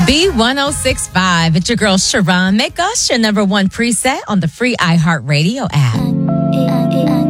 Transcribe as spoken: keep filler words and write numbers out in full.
B one oh six five. It's your girl, Sharon. Make us your number one preset on the free iHeartRadio app.